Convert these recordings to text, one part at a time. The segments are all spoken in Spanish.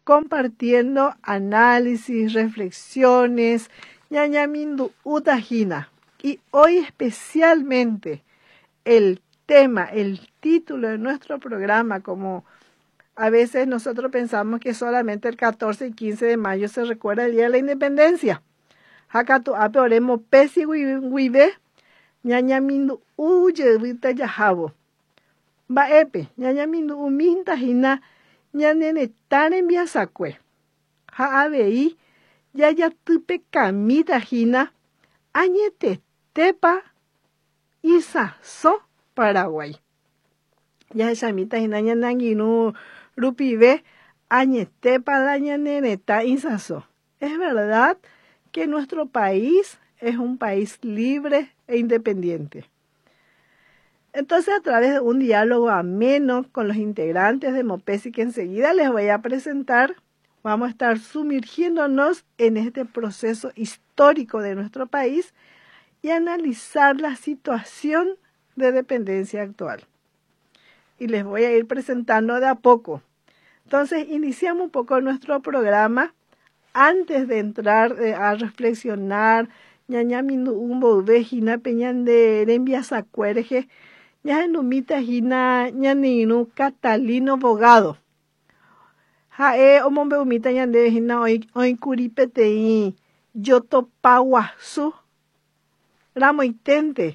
compartiendo análisis, reflexiones, ñañamindu utajina. Y hoy especialmente el tema, el título de nuestro programa, como a veces nosotros pensamos que solamente el 14 y 15 de mayo se recuerda el Día de la Independencia. Hakatu ape oremo pesi wibe, ñañamindu uye vita yahabo. Baepe, ñañamindu uminta hina, ñanene tane miasakwe. Haabei, yayatupe kamita hina, añete tepa, isa so Paraguay. Ya chamita hina ñananginu rupibe, añete para ñanene ta isa so. Es verdad que nuestro país es un país libre e independiente. Entonces, a través de un diálogo ameno con los integrantes de Mopesi, que enseguida les voy a presentar, vamos a estar sumergiéndonos en este proceso histórico de nuestro país y analizar la situación de dependencia actual. Y les voy a ir presentando de a poco. Entonces, iniciamos un poco nuestro programa. Antes de entrar a reflexionar, ñañamindu umbo vejina peñande rembiasa cuerje, ñahenumita hina ñaninu Catalino Bogado. Jae omombe umita ñande hina hoy curipetei yotopaguasu ramoitente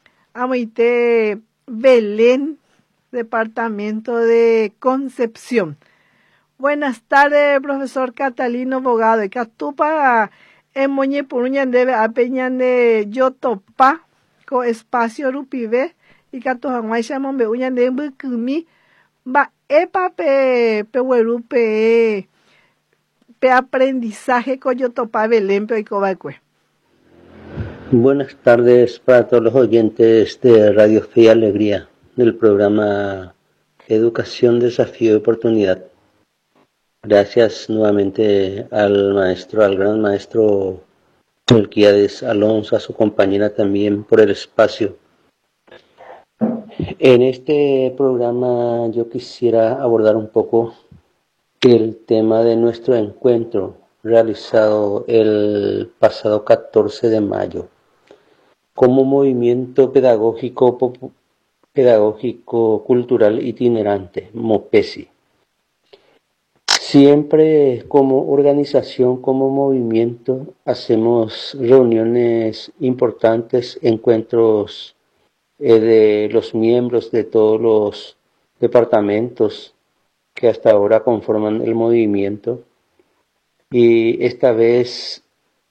amoite Belén, departamento de Concepción. Buenas tardes, profesor Catalino Bogado. Y catupa en moñe puruñande a peñande yotopa co espacio rupive y catujanguaisha mombe uñande mbukumi ba epa pe huerupe pe aprendizaje co yotopa Belén pe oikobacue. Buenas tardes para todos los oyentes de Radio Fe y Alegría del programa Educación, Desafío y Oportunidad. Gracias nuevamente al gran maestro Melquiades Alonso, a su compañera también por el espacio. En este programa yo quisiera abordar un poco el tema de nuestro encuentro realizado el pasado 14 de mayo como movimiento pedagógico cultural itinerante, Mopesi. Siempre como organización, como movimiento, hacemos reuniones importantes, encuentros de los miembros de todos los departamentos que hasta ahora conforman el movimiento. Y esta vez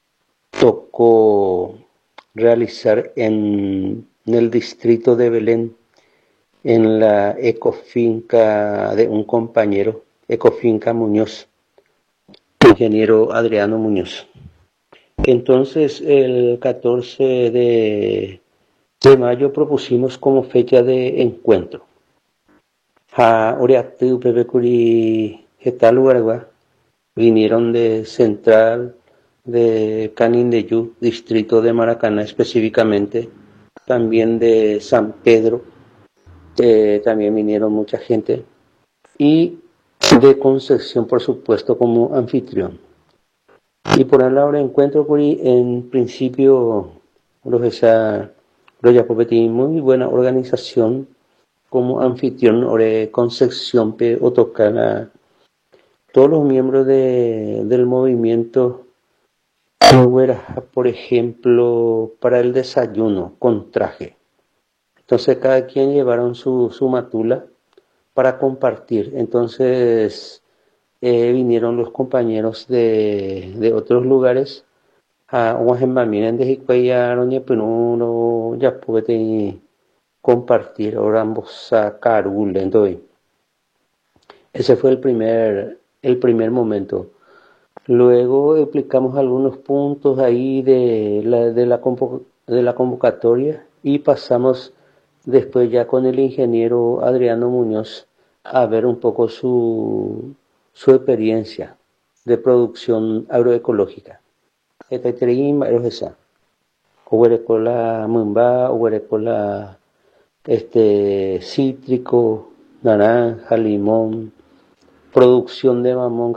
tocó realizar en el distrito de Belén, en la ecofinca de un compañero, Ecofinca Muñoz, ingeniero Adriano Muñoz. Entonces, el 14 de mayo propusimos como fecha de encuentro. Vinieron de Central, de Canindeyú, distrito de Maracaná específicamente, también de San Pedro, también vinieron mucha gente, y de Concepción, por supuesto, como anfitrión. Y por la hora de encuentro, en principio, profesor Royapopetín, muy buena organización como anfitrión, ore Concepción, o tocar a todos los miembros del movimiento, por ejemplo, para el desayuno con traje. Entonces, cada quien llevaron su matula para compartir. Entonces vinieron los compañeros de otros lugares a compartir orambos a Carul. Entonces, ese fue el primer momento. Luego explicamos algunos puntos ahí de la convocatoria y pasamos después ya con el ingeniero Adriano Muñoz a ver un poco su experiencia de producción agroecológica. Cítrico, naranja, limón, producción de mamón,